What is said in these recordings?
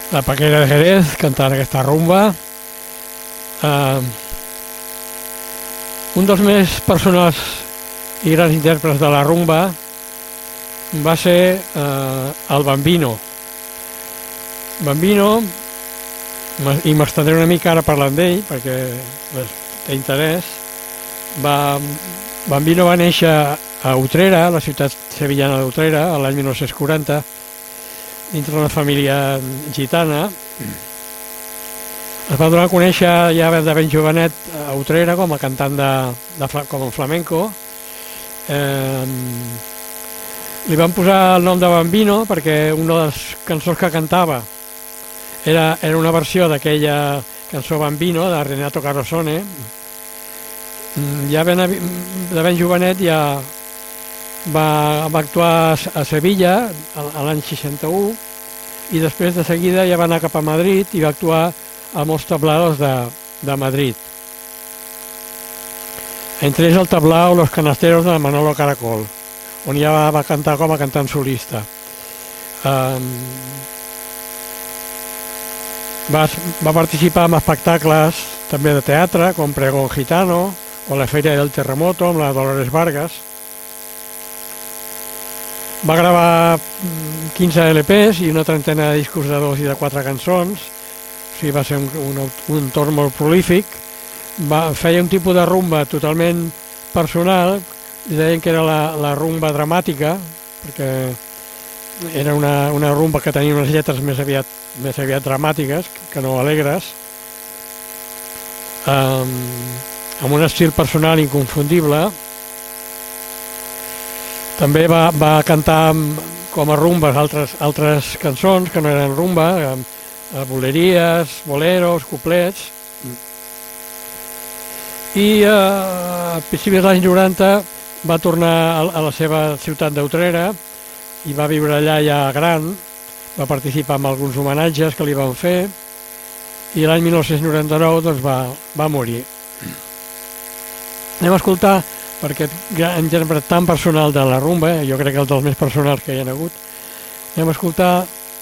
la Paquera de Jerez cantant aquesta rumba. Un dels més personals i grans intèrprets de la rumba va ser el Bambino. Bambino, i m'estendré una mica ara parlant d'ell perquè té interès. Bambino va néixer a Utrera, a la ciutat sevillana d'Utrera, l'any 1940, dintre d'una família gitana. Es va donar a conèixer ja de ben jovenet a Utrera com a cantant com en flamenco. Li van posar el nom de Bambino perquè una de les cançons que cantava era una versió d'aquella cançó Bambino de Renato Carosone. Ja de ben jovenet ja va actuar a Sevilla l'any 61 i després de seguida ja va anar cap a Madrid i va actuar a molts tablaos de Madrid. Entre ells el tablao Los Canasteros de Manolo Caracol, on ja va cantar com a cantant solista. Va participar en espectacles també de teatre, com Pregón Gitano o La Feria del Terremoto amb la Dolores Vargas. Va gravar 15 LPs i una trentena de discos de 2 i de 4 cançons. O sigui, va ser un entorn molt prolífic. Feia un tipus de rumba totalment personal, i deien que era la rumba dramàtica, perquè era una rumba que tenia unes lletres més aviat dramàtiques que no alegres, amb un estil personal inconfundible. També va cantar com a rumbes altres cançons que no eren rumba, boleries, boleros, couplets. I a principis dels anys 90 va tornar a la seva ciutat d'Utrera i va viure allà ja gran. Va participar en alguns homenatges que li van fer i l'any 1999 doncs, va morir. Anem a escoltar, perquè en gènere tan personal de la rumba, jo crec que és dels més personals que hi ha hagut, anem a escoltar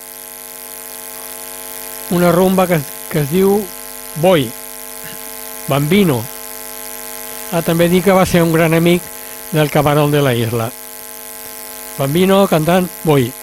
una rumba que es diu Boy, Bambino. També dic que va ser un gran amic del Camarón de la Isla. Bambino cantant Boy.